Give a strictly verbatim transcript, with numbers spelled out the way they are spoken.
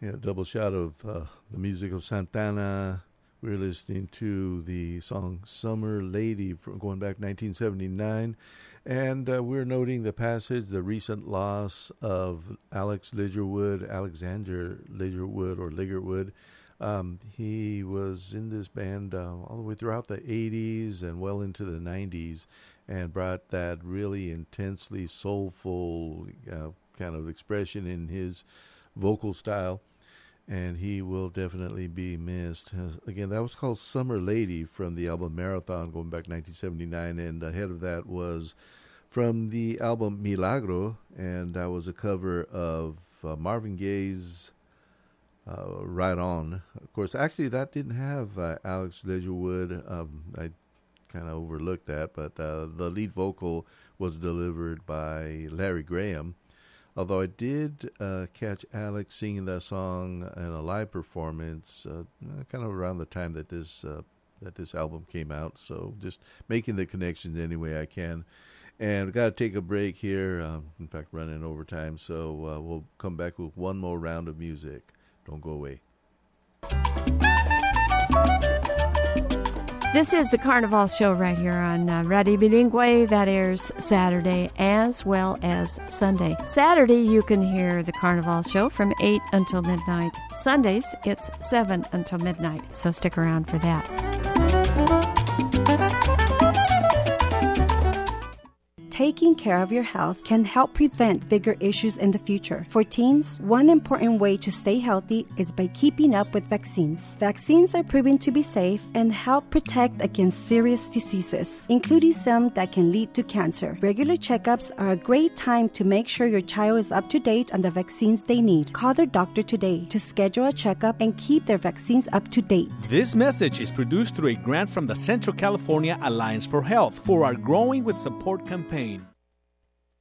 Yeah, double shot of uh, the music of Santana. We're listening to the song Summer Lady from going back nineteen seventy-nine. And uh, we're noting the passage, the recent loss of Alex Ligerwood, Alexander Ligerwood or Ligerwood. Um, he was in this band uh, all the way throughout the eighties and well into the nineties and brought that really intensely soulful uh, kind of expression in his vocal style. And he will definitely be missed. Uh, again, that was called Summer Lady from the album Marathon going back nineteen seventy-nine, and ahead of that was from the album Milagro, and that was a cover of uh, Marvin Gaye's uh, Right On. Of course, actually, that didn't have uh, Alex Ligerwood. Um, I kind of overlooked that, but uh, the lead vocal was delivered by Larry Graham. Although I did uh, catch Alex singing that song in a live performance, uh, kind of around the time that this uh, that this album came out. So just making the connections any way I can. And we've got to take a break here. Uh, in fact, running over time. So uh, we'll come back with one more round of music. Don't go away. This is the Carnival Show right here on uh, Radio Bilingüe that airs Saturday as well as Sunday. Saturday, you can hear the Carnival Show from eight until midnight. Sundays, it's seven until midnight, so stick around for that. Taking care of your health can help prevent bigger issues in the future. For teens, one important way to stay healthy is by keeping up with vaccines. Vaccines are proven to be safe and help protect against serious diseases, including some that can lead to cancer. Regular checkups are a great time to make sure your child is up to date on the vaccines they need. Call their doctor today to schedule a checkup and keep their vaccines up to date. This message is produced through a grant from the Central California Alliance for Health for our Growing with Support campaign.